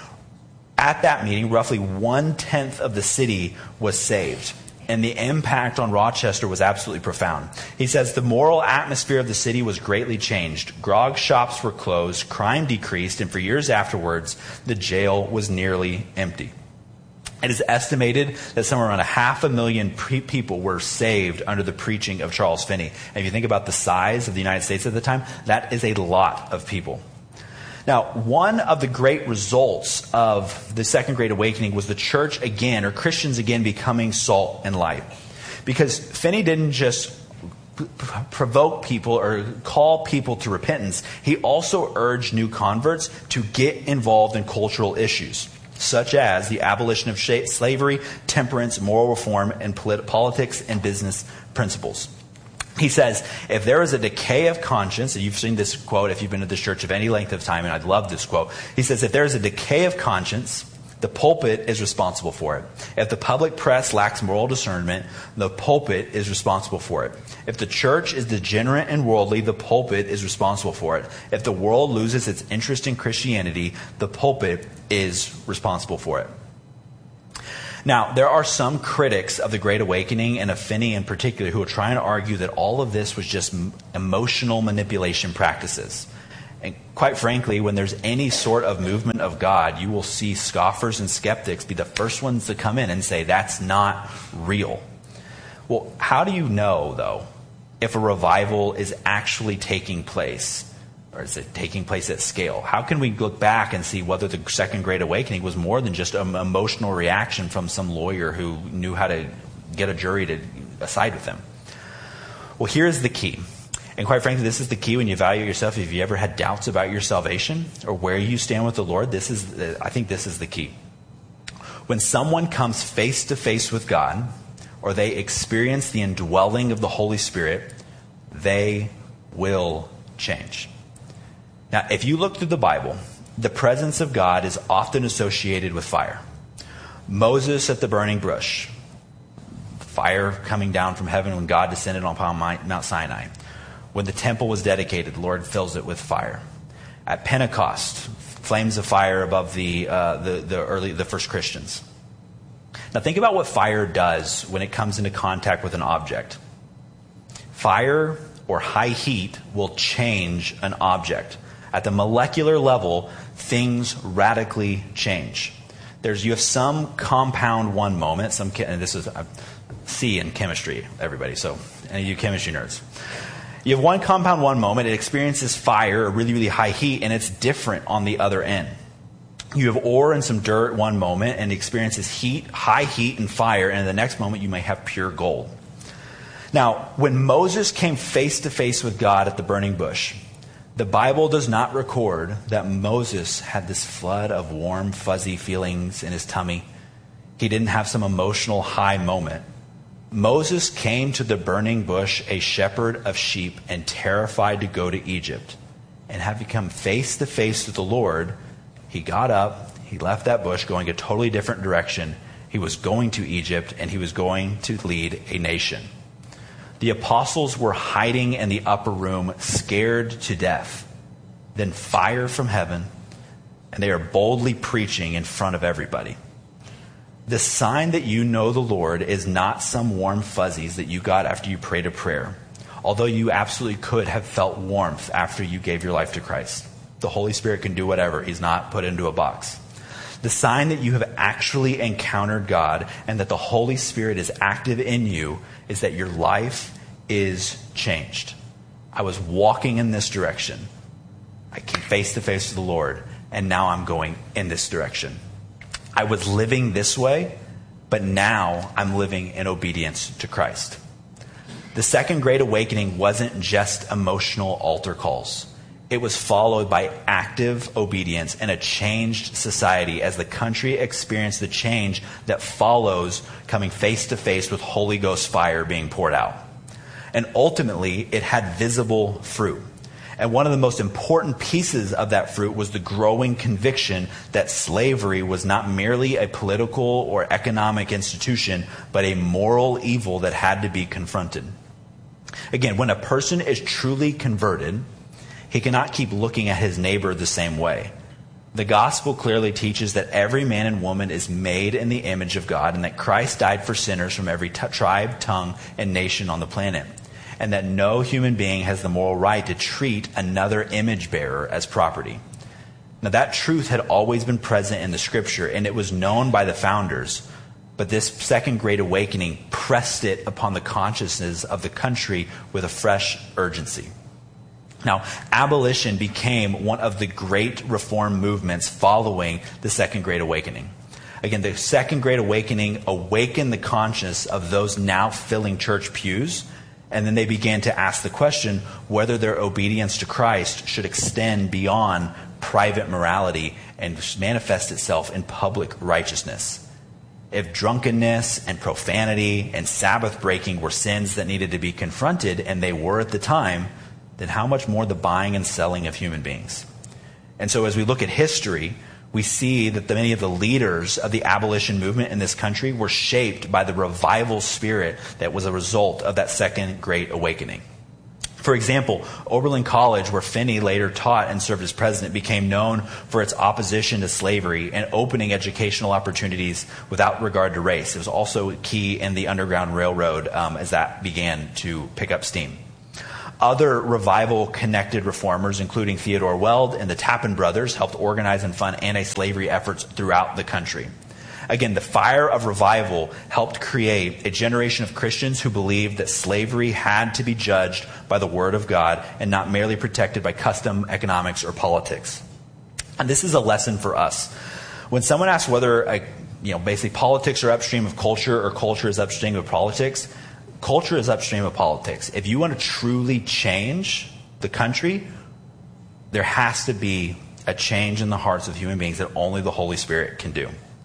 At that meeting, roughly 1/10 of the city was saved. And the impact on Rochester was absolutely profound. He says the moral atmosphere of the city was greatly changed. Grog shops were closed, crime decreased, and for years afterwards, the jail was nearly empty. It is estimated that somewhere around 500,000 people were saved under the preaching of Charles Finney. And if you think about the size of the United States at the time, that is a lot of people. Now, one of the great results of the Second Great Awakening was the church again, or Christians again, becoming salt and light. Because Finney didn't just provoke people or call people to repentance. He also urged new converts to get involved in cultural issues, such as the abolition of slavery, temperance, moral reform, and politics and business principles. He says, if there is a decay of conscience, and you've seen this quote if you've been to this church of any length of time, and I'd love this quote. He says, if there is a decay of conscience, the pulpit is responsible for it. If the public press lacks moral discernment, the pulpit is responsible for it. If the church is degenerate and worldly, the pulpit is responsible for it. If the world loses its interest in Christianity, the pulpit is responsible for it. Now, there are some critics of the Great Awakening, and of Finney in particular, who are trying to argue that all of this was just emotional manipulation practices. And quite frankly, when there's any sort of movement of God, you will see scoffers and skeptics be the first ones to come in and say, that's not real. Well, how do you know, though, if a revival is actually taking place? Or is it taking place at scale? How can we look back and see whether the Second Great Awakening was more than just an emotional reaction from some lawyer who knew how to get a jury to side with them? Well, here's the key. And quite frankly, this is the key when you evaluate yourself. If you ever had doubts about your salvation or where you stand with the Lord, I think this is the key. When someone comes face to face with God, or they experience the indwelling of the Holy Spirit, they will change. Now, if you look through the Bible, the presence of God is often associated with fire. Moses at the burning bush, fire coming down from heaven when God descended upon Mount Sinai. When the temple was dedicated, the Lord fills it with fire. At Pentecost, flames of fire above the first Christians. Now, think about what fire does when it comes into contact with an object. Fire or high heat will change an object. At the molecular level, things radically change. You have some compound one moment, and this is C in chemistry, everybody, so any of you chemistry nerds. You have one compound one moment, it experiences fire, or really, really high heat, and it's different on the other end. You have ore and some dirt one moment, and it experiences heat, high heat and fire, and in the next moment you may have pure gold. Now, when Moses came face to face with God at the burning bush, the Bible does not record that Moses had this flood of warm, fuzzy feelings in his tummy. He didn't have some emotional high moment. Moses came to the burning bush a shepherd of sheep and terrified to go to Egypt. And having come face to face with the Lord, he got up, he left that bush going a totally different direction. He was going to Egypt, and he was going to lead a nation. The apostles were hiding in the upper room, scared to death. Then fire from heaven, and they are boldly preaching in front of everybody. The sign that you know the Lord is not some warm fuzzies that you got after you prayed a prayer, although you absolutely could have felt warmth after you gave your life to Christ. The Holy Spirit can do whatever. He's not put into a box. The sign that you have actually encountered God and that the Holy Spirit is active in you is that your life is changed. I was walking in this direction. I came face to face with the Lord, and now I'm going in this direction. I was living this way, but now I'm living in obedience to Christ. The Second Great Awakening wasn't just emotional altar calls. It was followed by active obedience and a changed society as the country experienced the change that follows coming face to face with Holy Ghost fire being poured out. And ultimately, it had visible fruit. And one of the most important pieces of that fruit was the growing conviction that slavery was not merely a political or economic institution, but a moral evil that had to be confronted. Again, when a person is truly converted, he cannot keep looking at his neighbor the same way. The gospel clearly teaches that every man and woman is made in the image of God, and that Christ died for sinners from every tribe, tongue, and nation on the planet, and that no human being has the moral right to treat another image bearer as property. Now, that truth had always been present in the Scripture, and it was known by the founders, but this Second Great Awakening pressed it upon the consciousness of the country with a fresh urgency. Now, abolition became one of the great reform movements following the Second Great Awakening. Again, the Second Great Awakening awakened the conscience of those now filling church pews, and then they began to ask the question whether their obedience to Christ should extend beyond private morality and manifest itself in public righteousness. If drunkenness and profanity and Sabbath breaking were sins that needed to be confronted, and they were at the time, then how much more the buying and selling of human beings? And so as we look at history, We see that many of the leaders of the abolition movement in this country were shaped by the revival spirit that was a result of that Second Great Awakening. For example, Oberlin College, where Finney later taught and served as president, became known for its opposition to slavery and opening educational opportunities without regard to race. It was also key in the Underground Railroad as that began to pick up steam. Other revival-connected reformers, including Theodore Weld and the Tappan brothers, helped organize and fund anti-slavery efforts throughout the country. Again, the fire of revival helped create a generation of Christians who believed that slavery had to be judged by the Word of God and not merely protected by custom, economics, or politics. And this is a lesson for us. When someone asks whether, basically politics are upstream of culture or culture is upstream of politics, culture is upstream of politics. If you want to truly change the country, there has to be a change in the hearts of human beings that only the Holy Spirit can do.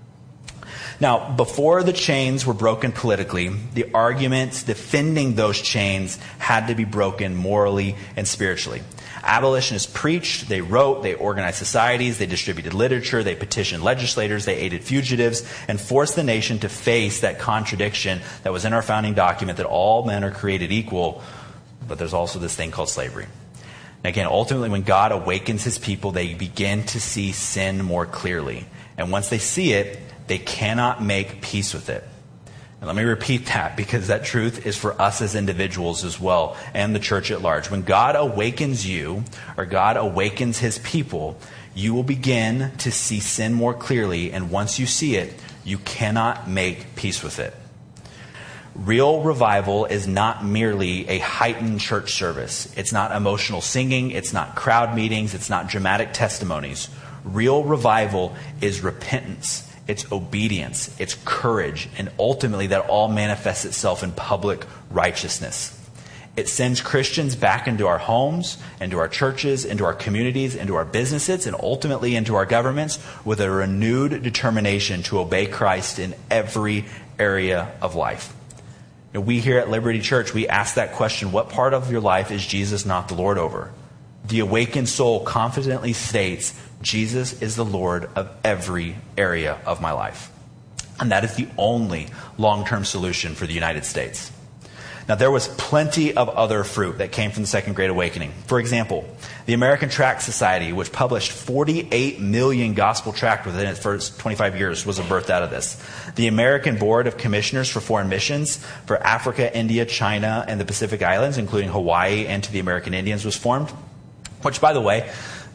Now, before the chains were broken politically, the arguments defending those chains had to be broken morally and spiritually. Abolitionists preached, they wrote, they organized societies, they distributed literature, they petitioned legislators, they aided fugitives, and forced the nation to face that contradiction that was in our founding document that all men are created equal, but there's also this thing called slavery. And again, ultimately, when God awakens his people, they begin to see sin more clearly. And once they see it, they cannot make peace with it. And let me repeat that, because that truth is for us as individuals as well, and the church at large. When God awakens you, or God awakens his people, you will begin to see sin more clearly, and once you see it, you cannot make peace with it. Real revival is not merely a heightened church service. It's not emotional singing, it's not crowd meetings, it's not dramatic testimonies. Real revival is repentance. It's obedience, it's courage, and ultimately that all manifests itself in public righteousness. It sends Christians back into our homes, into our churches, into our communities, into our businesses, and ultimately into our governments with a renewed determination to obey Christ in every area of life. Now, we here at Liberty Church, we ask that question: what part of your life is Jesus not the Lord over? The awakened soul confidently states, Jesus is the Lord of every area of my life. And that is the only long-term solution for the United States. Now, there was plenty of other fruit that came from the Second Great Awakening. For example, the American Tract Society, which published 48 million gospel tracts within its first 25 years, was a birth out of this. The American Board of Commissioners for Foreign Missions for Africa, India, China, and the Pacific Islands, including Hawaii and to the American Indians, was formed. Which, by the way,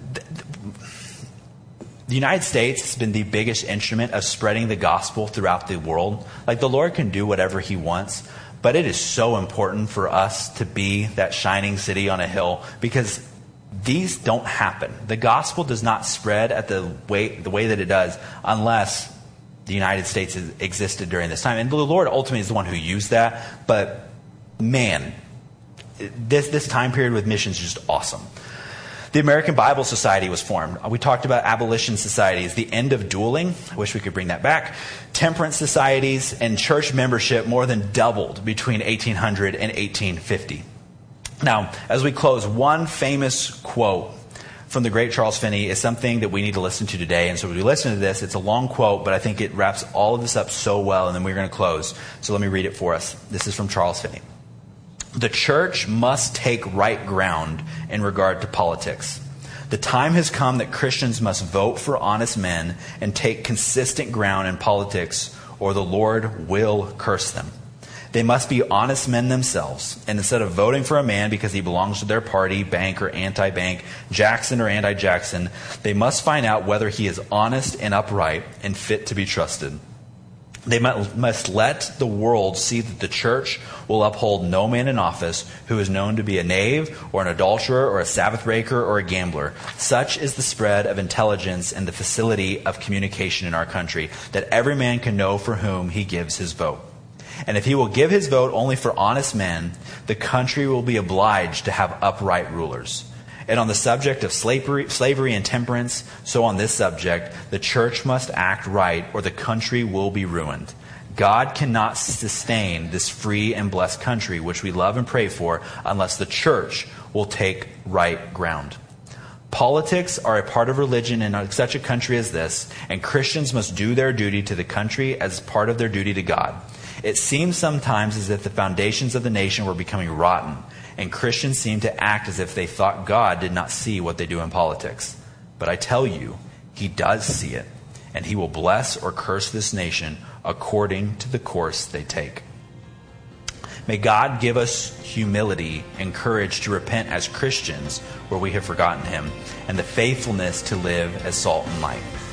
the United States has been the biggest instrument of spreading the gospel throughout the world. Like, the Lord can do whatever he wants, but it is so important for us to be that shining city on a hill, because these don't happen. The gospel does not spread at the way that it does unless the United States existed during this time. And the Lord ultimately is the one who used that. But man, this time period with missions is just awesome. The American Bible Society was formed. We talked about abolition societies, the end of dueling. I wish we could bring that back. Temperance societies and church membership more than doubled between 1800 and 1850. Now, as we close, one famous quote from the great Charles Finney is something that we need to listen to today. And so when we listen to this, it's a long quote, but I think it wraps all of this up so well, and then we're going to close. So let me read it for us. This is from Charles Finney. The church must take right ground in regard to politics. The time has come that Christians must vote for honest men and take consistent ground in politics, or the Lord will curse them. They must be honest men themselves, and instead of voting for a man because he belongs to their party, bank or anti-bank, Jackson or anti-Jackson, they must find out whether he is honest and upright and fit to be trusted. They must let the world see that the church will uphold no man in office who is known to be a knave or an adulterer or a Sabbath breaker or a gambler. Such is the spread of intelligence and the facility of communication in our country, that every man can know for whom he gives his vote. And if he will give his vote only for honest men, the country will be obliged to have upright rulers. And on the subject of slavery and temperance, so on this subject, the church must act right, or the country will be ruined. God cannot sustain this free and blessed country, which we love and pray for, unless the church will take right ground. Politics are a part of religion in such a country as this, and Christians must do their duty to the country as part of their duty to God. It seems sometimes as if the foundations of the nation were becoming rotten, and Christians seem to act as if they thought God did not see what they do in politics. But I tell you, He does see it, and He will bless or curse this nation according to the course they take. May God give us humility and courage to repent as Christians where we have forgotten Him, and the faithfulness to live as salt and light.